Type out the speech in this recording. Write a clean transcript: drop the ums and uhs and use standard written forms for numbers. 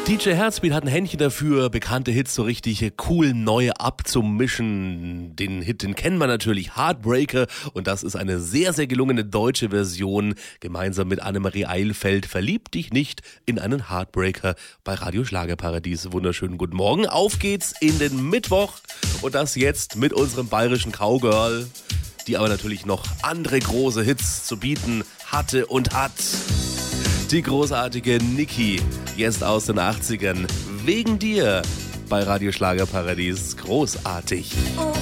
DJ Herzbeat hat ein Händchen dafür, bekannte Hits so richtig cool neu abzumischen. Den Hit, den kennen wir natürlich, Heartbreaker. Und das ist eine sehr, sehr gelungene deutsche Version. Gemeinsam mit Annemarie Eilfeld. Verlieb dich nicht in einen Heartbreaker bei Radio Schlagerparadies. Wunderschönen guten Morgen. Auf geht's in den Mittwoch. Und das jetzt mit unserem bayerischen Cowgirl, die aber natürlich noch andere große Hits zu bieten hatte und hat. Die großartige Niki, jetzt aus den 80ern, wegen dir bei Radio Schlagerparadies. Großartig. Oh.